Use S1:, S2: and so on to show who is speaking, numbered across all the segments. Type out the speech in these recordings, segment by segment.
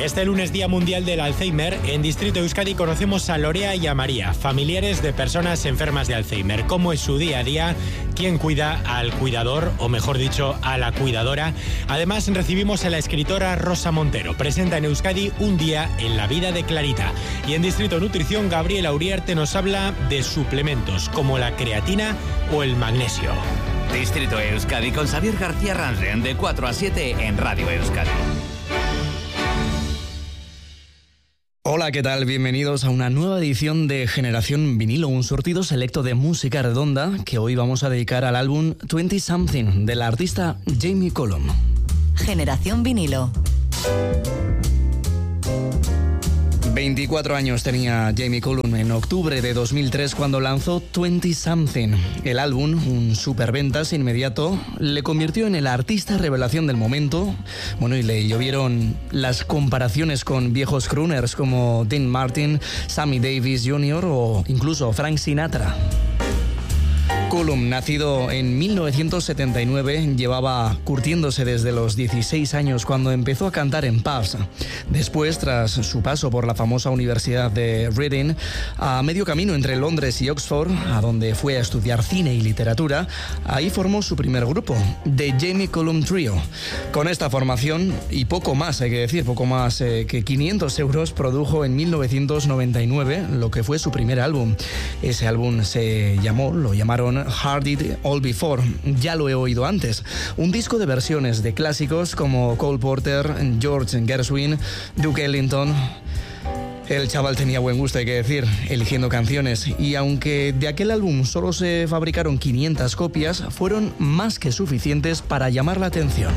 S1: Este lunes, Día Mundial del Alzheimer, en Distrito Euskadi conocemos a Lorea y a María, familiares de personas enfermas de Alzheimer. ¿Cómo es su día a día? ¿Quién cuida al cuidador, o mejor dicho, a la cuidadora? Además, recibimos a la escritora Rosa Montero. Presenta en Euskadi Un día en la vida de Clarita. Y en Distrito Nutrición, Gabriela Uriarte nos habla de suplementos como la creatina o el magnesio.
S2: Distrito Euskadi con Xavier García Ransen, de 4 a 7 en Radio Euskadi.
S3: Hola, ¿qué tal? Bienvenidos a una nueva edición de Generación Vinilo, un surtido selecto de música redonda que hoy vamos a dedicar al álbum 20 Something de la artista Jamie Cullum.
S4: Generación Vinilo.
S3: 24 años tenía Jamie Cullum en octubre de 2003 cuando lanzó 20 Something. El álbum, un superventas inmediato, le convirtió en el artista revelación del momento. Bueno, y le llovieron las comparaciones con viejos crooners como Dean Martin, Sammy Davis Jr. o incluso Frank Sinatra. Cullum, nacido en 1979, llevaba curtiéndose desde los 16 años cuando empezó a cantar en pubs. Después, tras su paso por la famosa Universidad de Reading, a medio camino entre Londres y Oxford, a donde fue a estudiar cine y literatura, ahí formó su primer grupo, The Jamie Cullum Trio. Con esta formación, y poco más, hay que decir, poco más que 500 euros, produjo en 1999 lo que fue su primer álbum. Ese álbum lo llamaron Heard It All Before, ya lo he oído antes. Un disco de versiones de clásicos como Cole Porter, George Gershwin, Duke Ellington. El chaval tenía buen gusto, hay que decir, eligiendo canciones, y aunque de aquel álbum solo se fabricaron 500 copias, fueron más que suficientes para llamar la atención.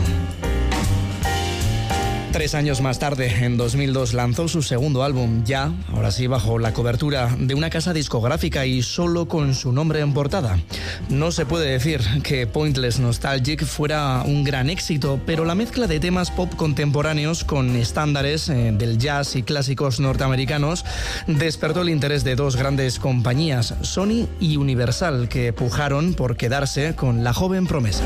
S3: 3 años más tarde, en 2002, lanzó su segundo álbum, ya, ahora sí, bajo la cobertura de una casa discográfica y solo con su nombre en portada. No se puede decir que Pointless Nostalgic fuera un gran éxito, pero la mezcla de temas pop contemporáneos con estándares del jazz y clásicos norteamericanos despertó el interés de dos grandes compañías, Sony y Universal, que pujaron por quedarse con la joven promesa.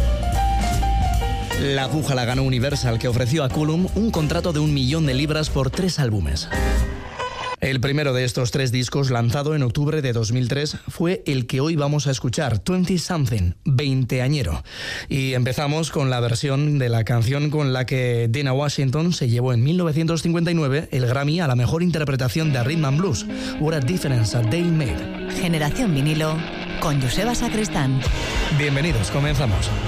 S3: La puja la ganó Universal, que ofreció a Cullum un contrato de 1 millón de libras por 3 álbumes. El primero de estos 3 discos, lanzado en octubre de 2003, fue el que hoy vamos a escuchar, 20 Something, 20añero. Y empezamos con la versión de la canción con la que Dinah Washington se llevó en 1959 el Grammy a la mejor interpretación de Rhythm and Blues, What a Difference a Day Made.
S4: Generación Vinilo con Joseba Sacristán.
S3: Bienvenidos, comenzamos.